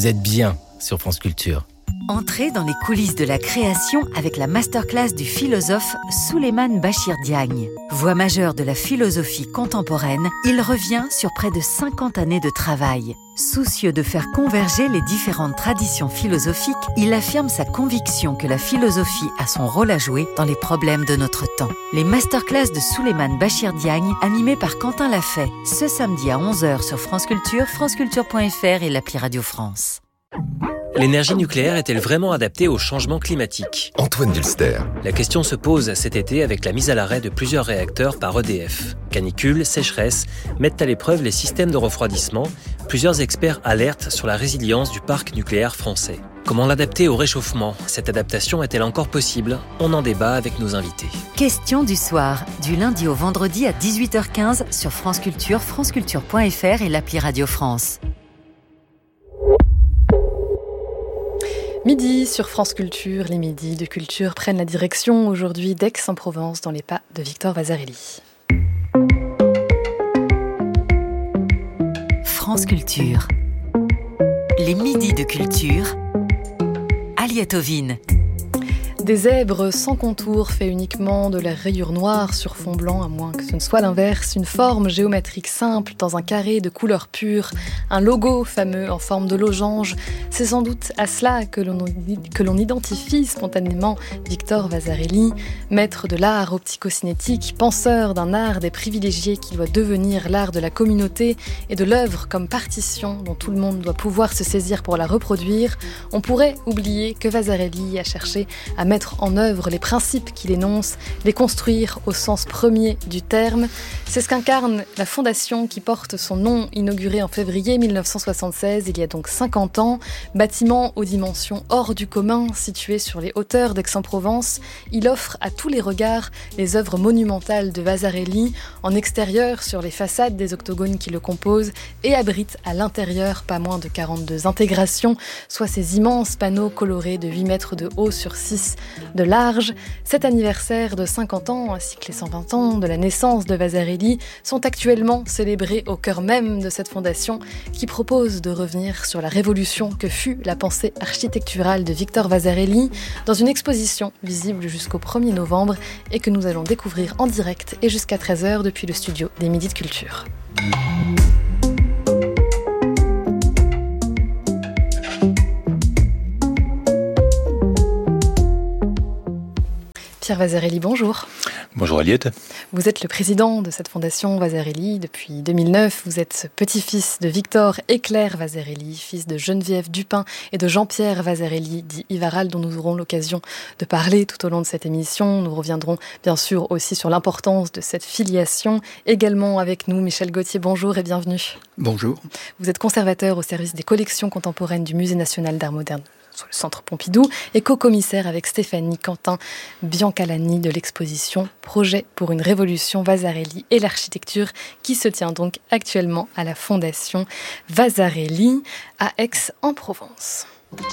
Vous êtes bien sur France Culture. Entrez dans les coulisses de la création avec la masterclass du philosophe Souleymane Bachir Diagne. Voix majeure de la philosophie contemporaine, il revient sur près de 50 années de travail. Soucieux de faire converger les différentes traditions philosophiques, il affirme sa conviction que la philosophie a son rôle à jouer dans les problèmes de notre temps. Les masterclass de Souleymane Bachir Diagne, animées par Quentin Lafay, ce samedi à 11h sur France Culture, franceculture.fr et l'appli Radio France. L'énergie nucléaire est-elle vraiment adaptée au changement climatique ? Antoine Dulster. La question se pose cet été avec la mise à l'arrêt de plusieurs réacteurs par EDF. Canicule, sécheresse mettent à l'épreuve les systèmes de refroidissement. Plusieurs experts alertent sur la résilience du parc nucléaire français. Comment l'adapter au réchauffement ? Cette adaptation est-elle encore possible ? On en débat avec nos invités. Question du soir, du lundi au vendredi à 18h15 sur France Culture, franceculture.fr et l'appli Radio France. Midi sur France Culture, les midis de culture prennent la direction aujourd'hui d'Aix-en-Provence dans les pas de Victor Vasarely. France Culture. Les midis de culture. Aliette Ovine. Des zèbres sans contour fait uniquement de la rayure noire sur fond blanc, à moins que ce ne soit l'inverse, une forme géométrique simple dans un carré de couleur pure, un logo fameux en forme de losange. C'est sans doute à cela que l'on identifie spontanément Victor Vasarely, maître de l'art optico-cinétique, penseur d'un art des privilégiés qui doit devenir l'art de la communauté et de l'œuvre comme partition dont tout le monde doit pouvoir se saisir pour la reproduire. On pourrait oublier que Vasarely a cherché à mettre en œuvre les principes qu'il énonce, les construire au sens premier du terme. C'est ce qu'incarne la fondation qui porte son nom, inaugurée en février 1976, il y a donc 50 ans. Bâtiment aux dimensions hors du commun, situé sur les hauteurs d'Aix-en-Provence, il offre à tous les regards les œuvres monumentales de Vasarely, en extérieur sur les façades des octogones qui le composent, et abrite à l'intérieur pas moins de 42 intégrations, soit ces immenses panneaux colorés de 8 mètres de haut sur 6 de large. Cet anniversaire de 50 ans, ainsi que les 120 ans de la naissance de Vasarely, sont actuellement célébrés au cœur même de cette fondation qui propose de revenir sur la révolution que fut la pensée architecturale de Victor Vasarely dans une exposition visible jusqu'au 1er novembre et que nous allons découvrir en direct et jusqu'à 13h depuis le studio des Midis de Culture. Pierre Vasarely, bonjour. Bonjour Aliette. Vous êtes le président de cette fondation Vasarely depuis 2009. Vous êtes petit-fils de Victor et Claire Vasarely, fils de Geneviève Dupin et de Jean-Pierre Vasarely, dit Ivaral, dont nous aurons l'occasion de parler tout au long de cette émission. Nous reviendrons bien sûr aussi sur l'importance de cette filiation. Également avec nous, Michel Gauthier, bonjour et bienvenue. Bonjour. Vous êtes conservateur au service des collections contemporaines du Musée national d'art moderne sur le Centre Pompidou et co-commissaire avec Stéphanie Quentin Biancalani de l'exposition Projet pour une révolution Vasarely et l'architecture qui se tient donc actuellement à la Fondation Vasarely à Aix-en-Provence.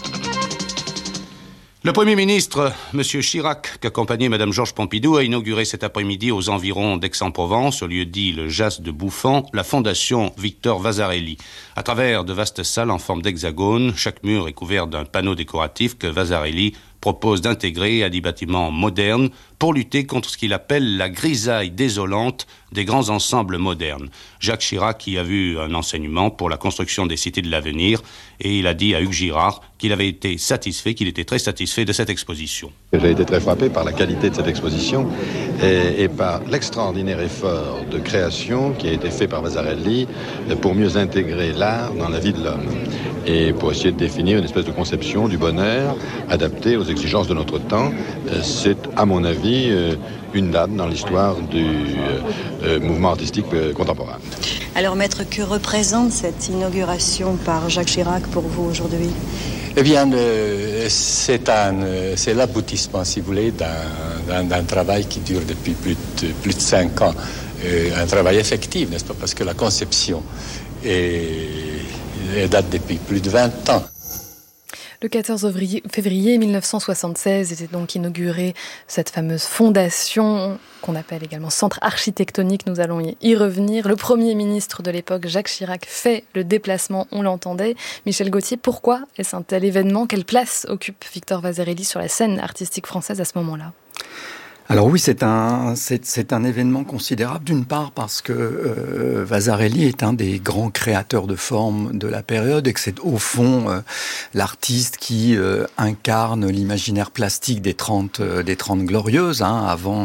Le Premier ministre, M. Chirac, qu'accompagnait Mme Georges Pompidou, a inauguré cet après-midi aux environs d'Aix-en-Provence, au lieu dit le Jas de Bouffan, la fondation Victor Vasarely. À travers de vastes salles en forme d'hexagone, chaque mur est couvert d'un panneau décoratif que Vasarely propose d'intégrer à des bâtiments modernes pour lutter contre ce qu'il appelle la grisaille désolante des grands ensembles modernes. Jacques Chirac y a vu un enseignement pour la construction des cités de l'avenir et il a dit à Hugues Girard qu'il avait été satisfait, qu'il était très satisfait de cette exposition. J'ai été très frappé par la qualité de cette exposition et par l'extraordinaire effort de création qui a été fait par Vasarely pour mieux intégrer l'art dans la vie de l'homme et pour essayer de définir une espèce de conception du bonheur adaptée aux exigences de notre temps. C'est, à mon avis, une date dans l'histoire du mouvement artistique contemporain. Alors, maître, que représente cette inauguration par Jacques Chirac pour vous aujourd'hui ? Eh bien, c'est l'aboutissement, si vous voulez, d'un travail qui dure depuis plus de 5 ans. Un travail effectif, n'est-ce pas ? Parce que la conception date depuis plus de 20 ans. Le 14 février 1976 était donc inaugurée cette fameuse fondation qu'on appelle également centre architectonique. Nous allons y revenir. Le Premier ministre de l'époque, Jacques Chirac, fait le déplacement, on l'entendait. Michel Gauthier, pourquoi est-ce un tel événement ? Quelle place occupe Victor Vasarely sur la scène artistique française à ce moment-là ? Alors oui, c'est un événement considérable, d'une part parce que Vasarely est un des grands créateurs de formes de la période et que c'est au fond l'artiste qui incarne l'imaginaire plastique des 30 glorieuses, avant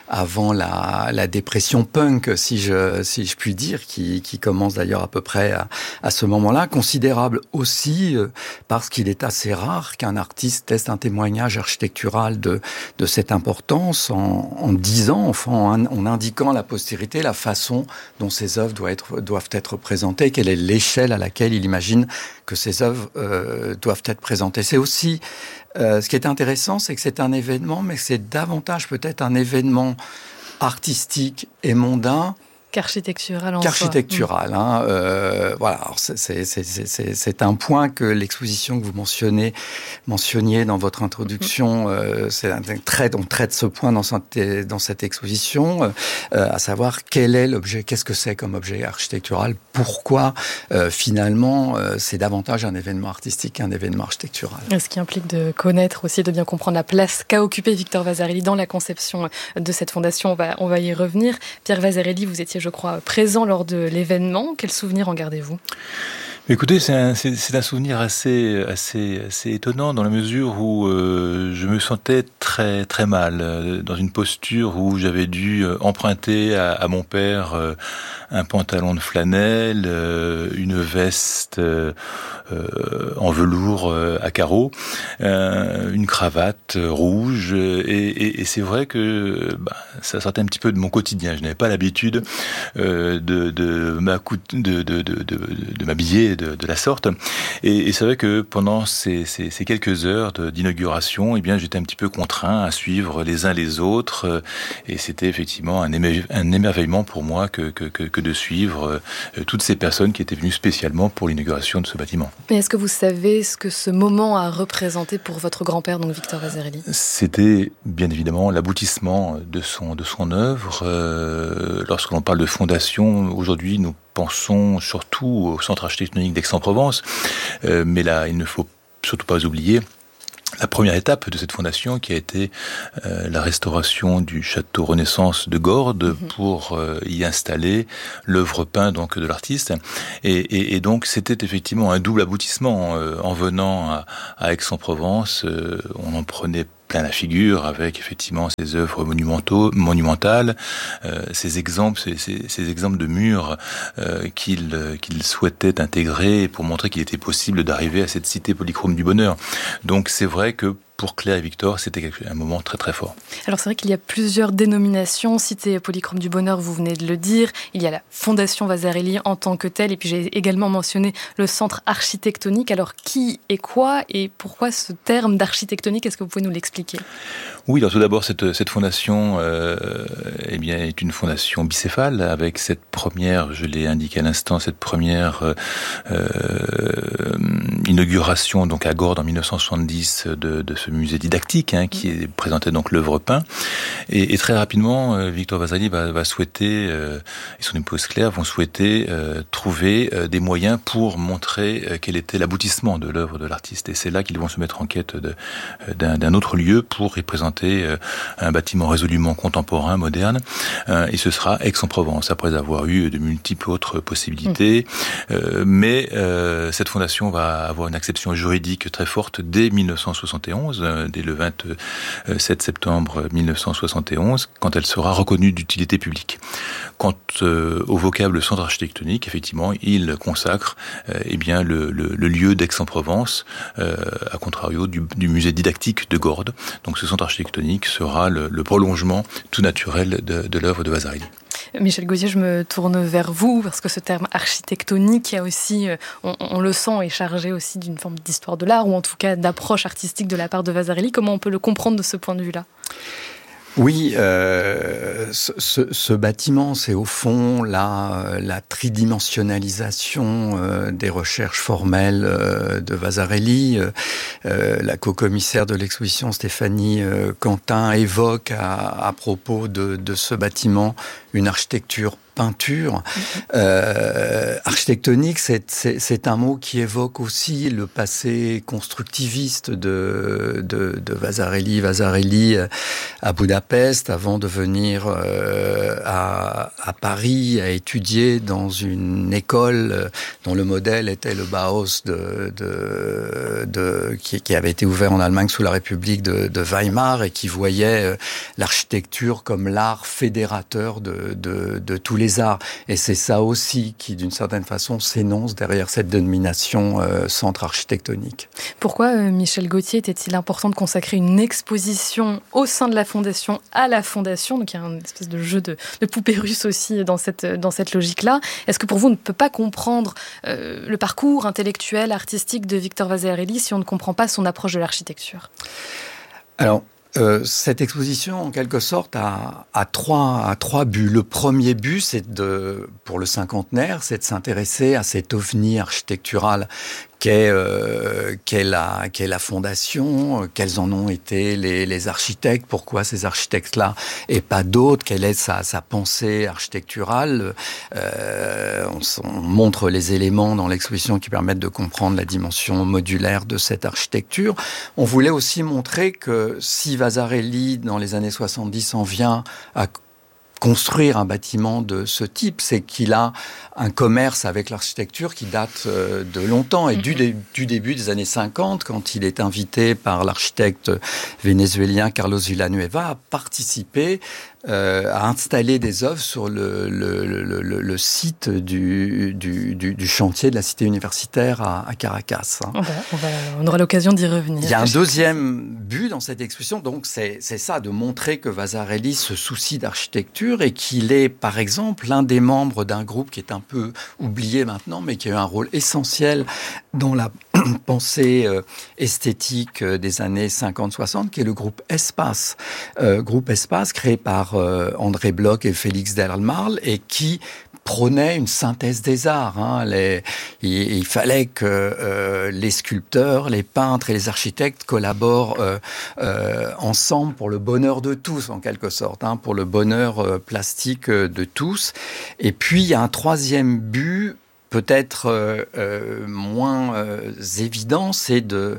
la dépression punk, si je puis dire, qui commence d'ailleurs à peu près à ce moment-là. Considérable aussi parce qu'il est assez rare qu'un artiste teste un témoignage architectural de cette importance en disant, en indiquant à la postérité la façon dont ces œuvres doivent être présentées, quelle est l'échelle à laquelle il imagine que ces œuvres doivent être présentées. C'est aussi, ce qui est intéressant, c'est que c'est un événement, mais c'est davantage peut-être un événement artistique et mondain qu'architectural en qu'architectural, voilà. Alors c'est un point que l'exposition que vous mentionniez dans votre introduction, on traite ce point dans cette exposition, à savoir quel est l'objet, qu'est-ce que c'est comme objet architectural, pourquoi finalement c'est davantage un événement artistique qu'un événement architectural. Ce qui implique de connaître aussi, de bien comprendre la place qu'a occupée Victor Vasarely dans la conception de cette fondation. On va y revenir. Pierre Vasarely, vous étiez, je crois, présent lors de l'événement. Quel souvenir en gardez-vous ? Écoutez, c'est un souvenir assez étonnant dans la mesure où je me sentais très très mal, dans une posture où j'avais dû emprunter à mon père un pantalon de flanelle, une veste en velours à carreaux, une cravate rouge, et c'est vrai que ça sortait un petit peu de mon quotidien. Je n'avais pas l'habitude de m'habiller de la sorte, et c'est vrai que pendant ces quelques heures d'inauguration, eh bien j'étais un petit peu contraint à suivre les uns les autres, et c'était effectivement un émerveillement pour moi que de suivre toutes ces personnes qui étaient venues spécialement pour l'inauguration de ce bâtiment. Mais est-ce que vous savez ce que ce moment a représenté pour votre grand-père, donc Victor Vasarely ? C'était bien évidemment l'aboutissement de son œuvre. Lorsque l'on parle de fondation, aujourd'hui nous pensons surtout au centre architectonique d'Aix-en-Provence, mais là il ne faut surtout pas oublier la première étape de cette fondation qui a été la restauration du château Renaissance de Gordes pour y installer l'œuvre peinte donc de l'artiste, et donc c'était effectivement un double aboutissement. En venant à Aix-en-Provence, on en prenait plein la figure avec effectivement ces œuvres monumentales, ces exemples de murs qu'il souhaitait intégrer pour montrer qu'il était possible d'arriver à cette cité polychrome du bonheur. Donc c'est vrai que pour Claire et Victor, c'était un moment très très fort. Alors c'est vrai qu'il y a plusieurs dénominations. Cité polychrome du bonheur, vous venez de le dire. Il y a la Fondation Vasarely en tant que telle, et puis j'ai également mentionné le centre architectonique. Alors qui est quoi et pourquoi ce terme d'architectonique ? Est-ce que vous pouvez nous l'expliquer ? Oui, alors tout d'abord, cette fondation eh bien, est une fondation bicéphale avec cette première, je l'ai indiqué à l'instant, cette première inauguration donc à Gordes en 1970 de ce musée didactique qui est présenté donc l'œuvre peinte, et très rapidement Victor Vasarely va souhaiter et son épouse Claire vont souhaiter trouver des moyens pour montrer quel était l'aboutissement de l'œuvre de l'artiste, et c'est là qu'ils vont se mettre en quête d'un autre lieu pour y présenter un bâtiment résolument contemporain, moderne, et ce sera Aix-en-Provence, après avoir eu de multiples autres possibilités. Mais cette fondation va avoir une acception juridique très forte dès 1971, dès le 27 septembre 1971, quand elle sera reconnue d'utilité publique. Quant au vocable centre architectonique, effectivement, il consacre eh bien le lieu d'Aix-en-Provence, à contrario du musée didactique de Gordes. Donc ce centre architectonique sera le prolongement tout naturel de l'œuvre de Vasarely. Michel Gauthier, je me tourne vers vous, parce que ce terme architectonique, il y a aussi, on le sent, est chargé aussi d'une forme d'histoire de l'art, ou en tout cas d'approche artistique de la part de Vasarely. Comment on peut le comprendre de ce point de vue-là ? Oui, ce bâtiment, c'est au fond la tridimensionnalisation des recherches formelles de Vasarely. La co-commissaire de l'exposition, Stéphanie Quentin, évoque à propos de ce bâtiment une architecture peinture. Architectonique, c'est un mot qui évoque aussi le passé constructiviste de Vasarely. Vasarely à Budapest, avant de venir à Paris, à étudier dans une école dont le modèle était le Bauhaus qui avait été ouvert en Allemagne sous la République de Weimar et qui voyait l'architecture comme l'art fédérateur de tous les arts. Et c'est ça aussi qui, d'une certaine façon, s'énonce derrière cette dénomination centre architectonique. Pourquoi, Michel Gauthier, était-il important de consacrer une exposition au sein de la Fondation à la Fondation? Donc il y a une espèce de jeu de poupée russe aussi dans cette logique-là. Est-ce que pour vous, on ne peut pas comprendre le parcours intellectuel, artistique de Victor Vasarely si on ne comprend pas son approche de l'architecture? Alors, cette exposition, en quelque sorte, a trois buts. Le premier but, pour le cinquantenaire, c'est de s'intéresser à cet ovni architectural qu'est la Fondation, quels en ont été les architectes, pourquoi ces architectes-là et pas d'autres, quelle est sa pensée architecturale. On montre les éléments dans l'exposition qui permettent de comprendre la dimension modulaire de cette architecture. On voulait aussi montrer que si Vasarely, dans les années 70, en vient à construire un bâtiment de ce type, c'est qu'il a un commerce avec l'architecture qui date de longtemps et du début des années 50, quand il est invité par l'architecte vénézuélien Carlos Villanueva à participer, à installer des œuvres sur le site du chantier de la cité universitaire à Caracas. On aura l'occasion d'y revenir. Il y a un deuxième but dans cette exposition, donc c'est ça, de montrer que Vasarely se soucie d'architecture et qu'il est, par exemple, l'un des membres d'un groupe qui est un peu oublié maintenant, mais qui a eu un rôle essentiel dans la pensée esthétique des années 50-60, qui est le groupe Espace. Groupe Espace créé par André Bloch et Félix Delmarle et qui prônait une synthèse des arts. Il fallait que les sculpteurs, les peintres et les architectes collaborent ensemble pour le bonheur de tous, en quelque sorte, pour le bonheur plastique de tous. Et puis, il y a un troisième but, peut-être moins évident, c'est de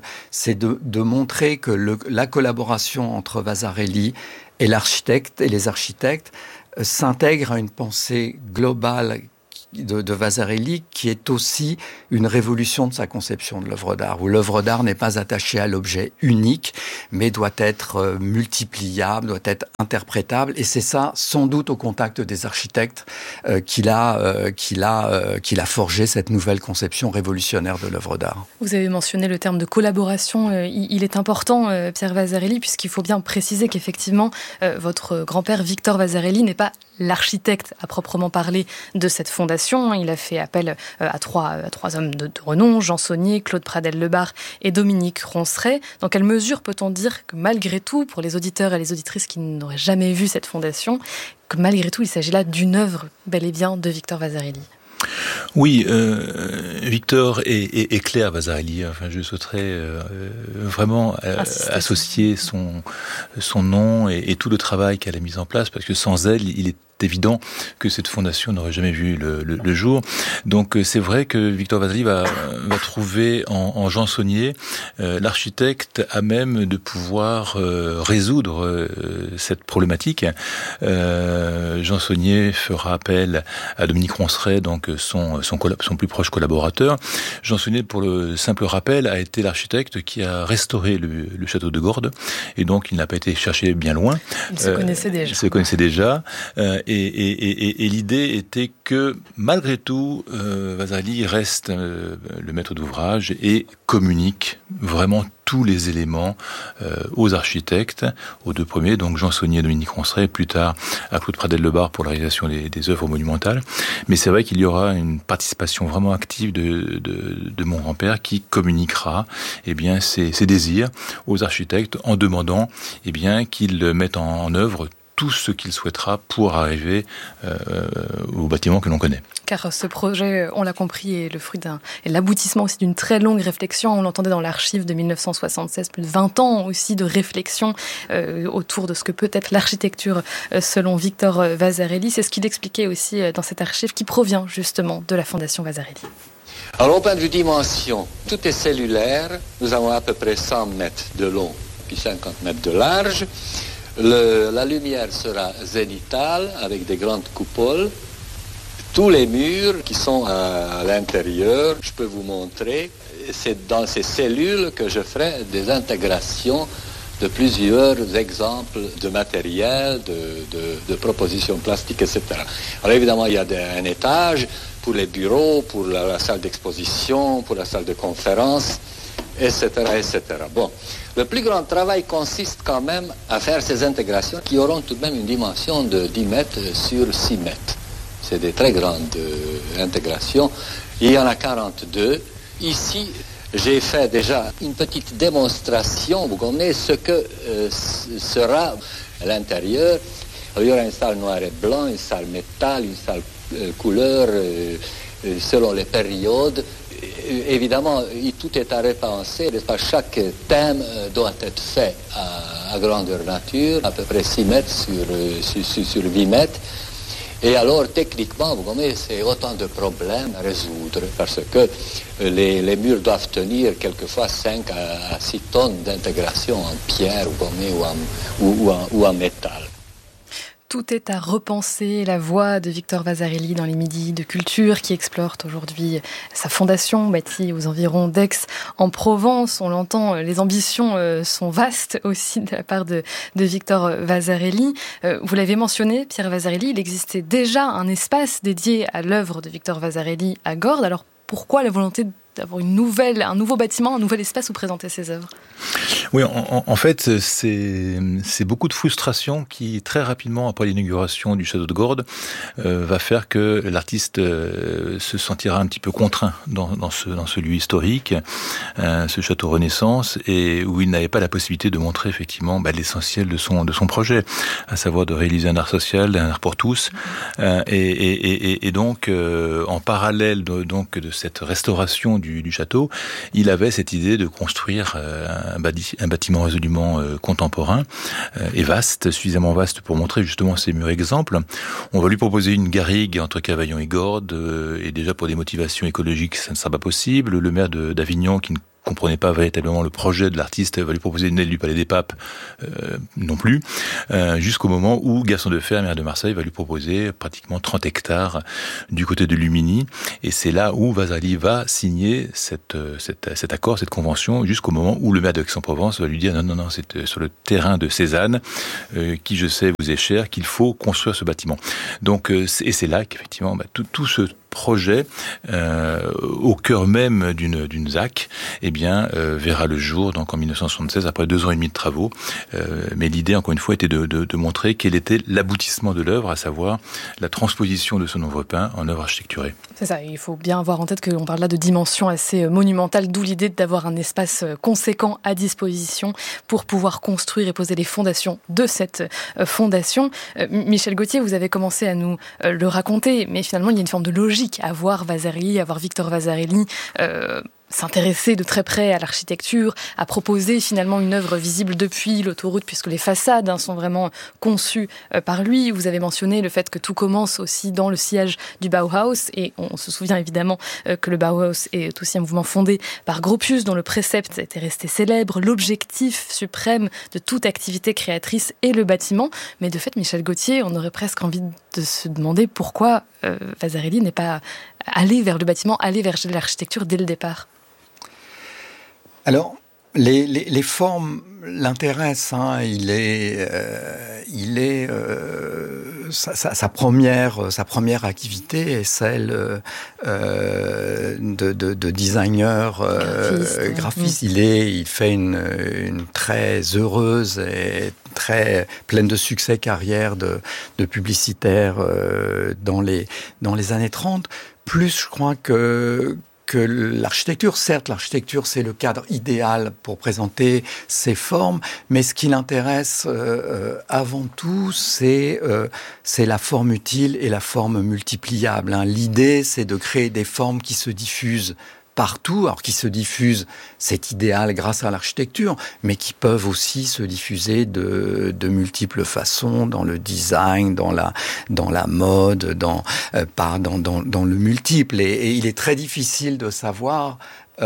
montrer que la collaboration entre Vasarely et l'architecte et les architectes s'intègre à une pensée globale de Vasarely, qui est aussi une révolution de sa conception de l'œuvre d'art, où l'œuvre d'art n'est pas attachée à l'objet unique, mais doit être multipliable, doit être interprétable, et c'est ça, sans doute au contact des architectes, qu'il a forgé cette nouvelle conception révolutionnaire de l'œuvre d'art. Vous avez mentionné le terme de collaboration, il est important, Pierre Vasarely, puisqu'il faut bien préciser qu'effectivement, votre grand-père Victor Vasarely n'est pas l'architecte à proprement parler de cette fondation. Il a fait appel à trois hommes de renom, Jean Saunier, Claude Pradel-Lebar et Dominique Ronceret. Dans quelle mesure peut-on dire que malgré tout, pour les auditeurs et les auditrices qui n'auraient jamais vu cette fondation, que malgré tout, il s'agit là d'une œuvre bel et bien de Victor Vasarely? Oui, Victor et Claire Vasarely. Enfin, je souhaiterais vraiment associer son nom et tout le travail qu'elle a mis en place, parce que sans elle, il est évident que cette fondation n'aurait jamais vu le jour. Donc c'est vrai que Victor Vasarely va trouver en Jean Saunier l'architecte à même de pouvoir résoudre cette problématique. Jean Saunier fera appel à Dominique Ronceret, donc son plus proche collaborateur. Jean Saunier, pour le simple rappel, a été l'architecte qui a restauré le château de Gordes, et donc il n'a pas été cherché bien loin. Il se connaissait déjà. Il se connaissait déjà. Et l'idée était que, malgré tout, Vasarely reste le maître d'ouvrage et communique vraiment tous les éléments aux architectes, aux deux premiers, donc Jean Saunier et Dominique Ronceret, et plus tard à Claude Pradel-Lebar pour la réalisation des œuvres monumentales. Mais c'est vrai qu'il y aura une participation vraiment active de mon grand-père qui communiquera ses désirs aux architectes en demandant qu'ils mettent en œuvre tout ce qu'il souhaitera pour arriver au bâtiment que l'on connaît. Car ce projet, on l'a compris, est le fruit et l'aboutissement aussi d'une très longue réflexion. On l'entendait dans l'archive de 1976, plus de 20 ans aussi de réflexion autour de ce que peut être l'architecture selon Victor Vasarely. C'est ce qu'il expliquait aussi dans cette archive qui provient justement de la Fondation Vasarely. Alors au point de vue dimension, tout est cellulaire. Nous avons à peu près 100 mètres de long puis 50 mètres de large. La lumière sera zénitale avec des grandes coupoles. Tous les murs qui sont à l'intérieur, je peux vous montrer, c'est dans ces cellules que je ferai des intégrations de plusieurs exemples de matériel, de propositions plastiques, etc. Alors évidemment, il y a un étage pour les bureaux, pour la salle d'exposition, pour la salle de conférence, etc., etc. Bon, le plus grand travail consiste quand même à faire ces intégrations qui auront tout de même une dimension de 10 mètres sur 6 mètres. C'est des très grandes intégrations. Il y en a 42. Ici, j'ai fait déjà une petite démonstration. Vous comprenez ce que sera à l'intérieur. Il y aura une salle noir et blanc, une salle métal, une salle couleur, selon les périodes. Évidemment, tout est à repenser. Chaque thème doit être fait à grandeur nature, à peu près 6 mètres sur 8 mètres. Et alors, techniquement, vous voyez, c'est autant de problèmes à résoudre parce que les murs doivent tenir quelquefois 5 à 6 tonnes d'intégration en pierre ou en métal. Tout est à repenser, la voix de Victor Vasarely dans les Midis de Culture qui explore aujourd'hui sa fondation bâtie aux environs d'Aix en Provence. On l'entend, les ambitions sont vastes aussi de la part de Victor Vasarely. Vous l'avez mentionné, Pierre Vasarely, il existait déjà un espace dédié à l'œuvre de Victor Vasarely à Gordes. Alors pourquoi la volonté d'avoir un nouveau bâtiment, un nouvel espace où présenter ses œuvres? Oui, en fait, c'est beaucoup de frustration qui, très rapidement, après l'inauguration du château de Gordes, va faire que l'artiste se sentira un petit peu contraint dans ce lieu historique, ce château Renaissance, et où il n'avait pas la possibilité de montrer effectivement l'essentiel de son projet, à savoir de réaliser un art social, un art pour tous, et donc, en parallèle de cette restauration du château, il avait cette idée de construire un bâtiment résolument contemporain et vaste, suffisamment vaste pour montrer justement ces murs exemples. On va lui proposer une garrigue entre Cavaillon et Gordes, et déjà pour des motivations écologiques, ça ne sera pas possible. Le maire d'Avignon, qui ne comprenait pas véritablement le projet de l'artiste, va lui proposer une aile du Palais des Papes, non plus, jusqu'au moment où Gaston Defferre, maire de Marseille, va lui proposer pratiquement 30 hectares du côté de Lumini, et c'est là où Vasarely va signer cet accord, cette convention, jusqu'au moment où le maire d'Aix-en-Provence va lui dire non, c'est sur le terrain de Cézanne, qui je sais vous est cher, qu'il faut construire ce bâtiment. Donc, et c'est là qu'effectivement, tout ce projet au cœur même d'une ZAC, verra le jour donc en 1976 après 2 ans et demi de travaux. Mais l'idée, encore une fois, était de montrer quel était l'aboutissement de l'œuvre, à savoir la transposition de son œuvre peinte en œuvre architecturée. C'est ça, il faut bien avoir en tête qu'on parle là de dimensions assez monumentales, d'où l'idée d'avoir un espace conséquent à disposition pour pouvoir construire et poser les fondations de cette fondation. Michel Gauthier, vous avez commencé à nous le raconter, mais finalement il y a une forme de logique à voir Vasarely, à voir Victor Vasarely s'intéresser de très près à l'architecture, à proposer finalement une œuvre visible depuis l'autoroute, puisque les façades sont vraiment conçues par lui. Vous avez mentionné le fait que tout commence aussi dans le sillage du Bauhaus, et on se souvient évidemment que le Bauhaus est aussi un mouvement fondé par Gropius, dont le précepte était resté célèbre. L'objectif suprême de toute activité créatrice est le bâtiment. Mais de fait, Michel Gauthier, on aurait presque envie de se demander pourquoi Vasarely n'est pas allé vers le bâtiment, allé vers l'architecture dès le départ. Alors, les formes l'intéressent. Hein. Sa première activité est celle de designer graphiste. Il fait une très heureuse et très pleine de succès carrière de publicitaire dans les années 30. Plus, je crois que l'architecture, certes, l'architecture, c'est le cadre idéal pour présenter ces formes, mais ce qui l'intéresse avant tout, c'est la forme utile et la forme multipliable. Hein. L'idée, c'est de créer des formes qui se diffusent partout, alors qui se diffusent, c'est idéal grâce à l'architecture, mais qui peuvent aussi se diffuser de multiples façons, dans le design, dans la mode, dans le multiple. Et il est très difficile de savoir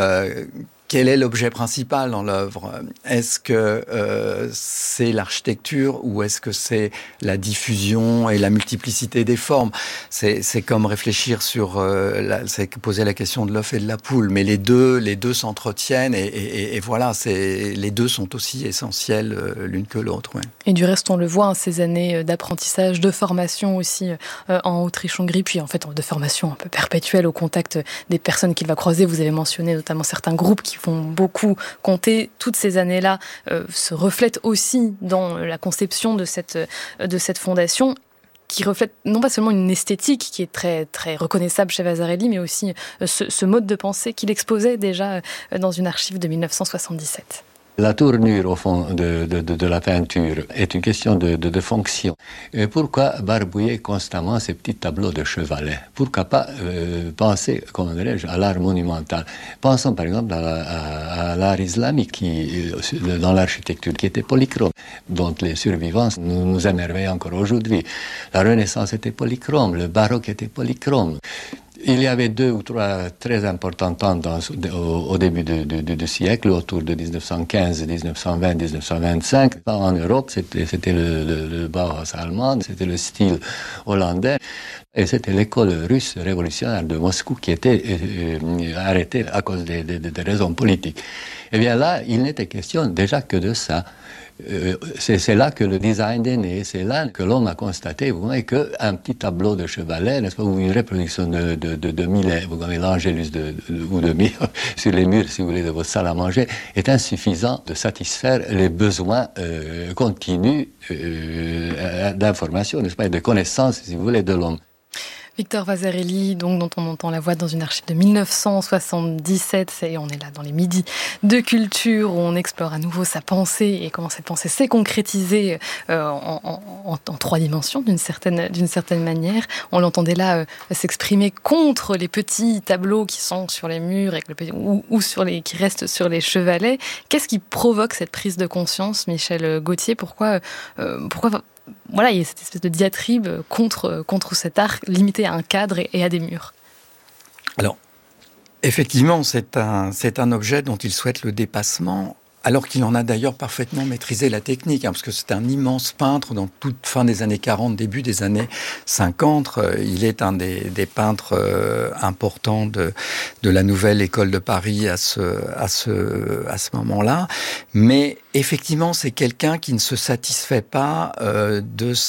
quel est l'objet principal dans l'œuvre. Est-ce que c'est l'architecture ou est-ce que c'est la diffusion et la multiplicité des formes ? C'est comme réfléchir sur... c'est poser la question de l'œuf et de la poule. Mais les deux s'entretiennent et voilà, les deux sont aussi essentiels l'une que l'autre. Ouais. Et du reste, on le voit, ces années d'apprentissage, de formation aussi en Autriche-Hongrie, puis en fait de formation un peu perpétuelle au contact des personnes qu'il va croiser. Vous avez mentionné notamment certains groupes qui vont beaucoup compter. Toutes ces années-là se reflètent aussi dans la conception de cette fondation, qui reflète non pas seulement une esthétique qui est très, très reconnaissable chez Vasarely, mais aussi ce mode de pensée qu'il exposait déjà dans une archive de 1977. La tournure, au fond, de la peinture est une question de fonction. Et pourquoi barbouiller constamment ces petits tableaux de chevalet ? Pourquoi pas penser, comment dirais-je, à l'art monumental ? Pensons par exemple à l'art islamique dans l'architecture qui était polychrome, dont les survivants nous émerveillent encore aujourd'hui. La Renaissance était polychrome, le baroque était polychrome. Il y avait 2 ou 3 très importantes tendances au début du siècle, autour de 1915, 1920, 1925. En Europe, c'était le Bauhaus allemand, c'était le style hollandais, et c'était l'école russe révolutionnaire de Moscou qui était arrêtée à cause des raisons politiques. Eh bien là, il n'était question déjà que de ça. C'est là que le design est né, c'est là que l'on a constaté, vous voyez, qu'un petit tableau de chevalet, n'est-ce pas, ou une reproduction de Millet, vous avez l'Angélus ou de Millet sur les murs, si vous voulez, de votre salle à manger, est insuffisant de satisfaire les besoins continus d'information, n'est-ce pas, et de connaissance, si vous voulez, de l'homme. Victor Vasarely, donc, dont on entend la voix dans une archive de 1977, et on est là dans les midis de culture, où on explore à nouveau sa pensée et comment cette pensée s'est concrétisée en 3 dimensions d'une certaine manière. On l'entendait là s'exprimer contre les petits tableaux qui sont sur les murs ou qui restent sur les chevalets. Qu'est-ce qui provoque cette prise de conscience, Michel Gauthier ? Pourquoi voilà, il y a cette espèce de diatribe contre cet art limité à un cadre et à des murs. Alors, effectivement, c'est un objet dont il souhaite le dépassement, alors qu'il en a d'ailleurs parfaitement maîtrisé la technique, parce que c'est un immense peintre dans toute fin des années 40, début des années 50. Il est un des peintres importants de la nouvelle école de Paris à ce moment-là. Mais effectivement, c'est quelqu'un qui ne se satisfait pas de